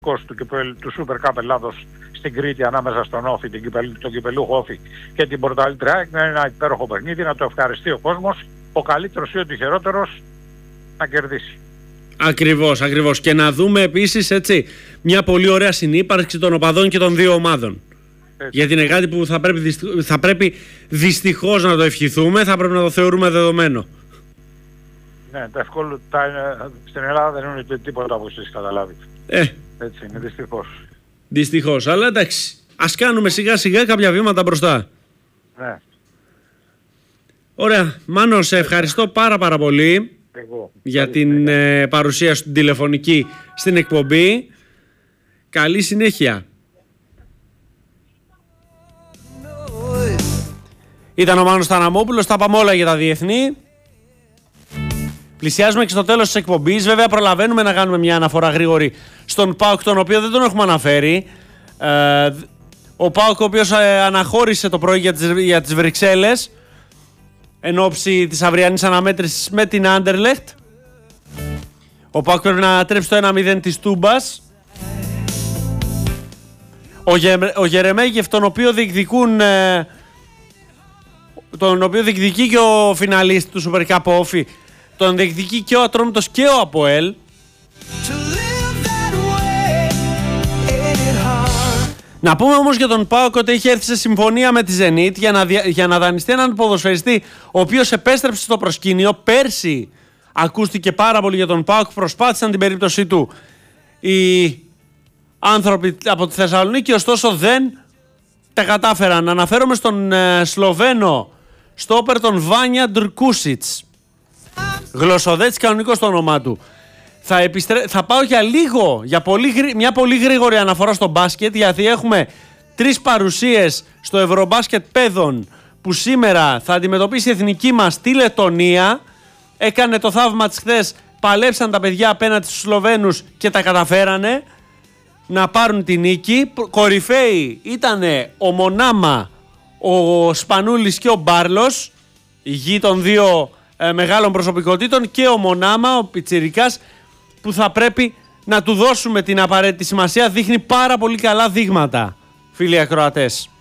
του Super Cup Ελλάδος στην Κρήτη ανάμεσα στον Όφη, τον κυπελούχο Όφη και την Πορτογαλίτρια ΑΕΚ. Είναι ένα υπέροχο παιχνίδι, να το ευχαριστεί ο κόσμος, ο καλύτερος ή ο τυχερότερος να κερδίσει. Ακριβώς, ακριβώς. Και να δούμε επίσης έτσι μια πολύ ωραία συνύπαρξη των οπαδών και των δύο ομάδων. Έτσι. Γιατί είναι κάτι που θα πρέπει δυστυχώς να το ευχηθούμε, θα πρέπει να το θεωρούμε δεδομένο. Ναι, στην Ελλάδα δεν είναι τίποτα όπως εσείς καταλάβετε. Έτσι είναι, δυστυχώς. Δυστυχώς, αλλά εντάξει, ας κάνουμε σιγά σιγά κάποια βήματα μπροστά. Ναι. Ωραία, Μάνο, σε ευχαριστώ πάρα πολύ για την παρουσία σου την τηλεφωνική στην εκπομπή. Καλή συνέχεια. Ήταν ο Μάνος Θαναμόπουλος, τα πάμε όλα για τα διεθνή. Πλησιάζουμε και στο τέλος της εκπομπής. Βέβαια προλαβαίνουμε να κάνουμε μια αναφορά γρήγορη στον ΠΑΟΚ, τον οποίο δεν τον έχουμε αναφέρει. Ο ΠΑΟΚ, ο οποίος αναχώρησε το πρωί για τις Βρυξέλλες εν ώψη της αυριανής αναμέτρησης με την Άντερλεχτ. Ο ΠΑΟΚ πρέπει να τρέψει το 1-0 της Τούμπας. Ο Γερεμέγεφ, τον οποίο διεκδικεί και ο φιναλίστ του Super Cup Όφη, τον διεκδικεί και ο Ατρόμητος και ο ΑΠΟΕΛ. Να πούμε όμως για τον ΠΑΟΚ ότι έχει έρθει σε συμφωνία με τη Zenit για να δανειστεί έναν ποδοσφαιριστή ο οποίος επέστρεψε στο προσκήνιο. Πέρσι ακούστηκε πάρα πολύ για τον ΠΑΟΚ, προσπάθησαν την περίπτωσή του οι άνθρωποι από τη Θεσσαλονίκη, ωστόσο δεν τα κατάφεραν. Αναφέρομαι στον Σλοβαίνο στόπερ τον Βάνια Ντρκούσιτς. Γλωσσοδέτης κανονικό στο όνομά του. Θα πάω για μια πολύ γρήγορη αναφορά στο μπάσκετ, γιατί έχουμε 3 παρουσίες στο Ευρωμπάσκετ παιδών που σήμερα θα αντιμετωπίσει η εθνική μας τη Λετονία. Έκανε το θαύμα της χθες, παλέψαν τα παιδιά απέναντι στους Σλοβαίνους και τα καταφέρανε να πάρουν τη νίκη. Κορυφαίοι ήταν ο Μονάμα, ο Σπανούλης και ο Μπάρλος, η γη των δύο μεγάλων προσωπικότητων, και ο Μονάμα, ο πιτσιρικάς, που θα πρέπει να του δώσουμε την απαραίτητη σημασία. Δείχνει πάρα πολύ καλά δείγματα, φίλοι ακροατές.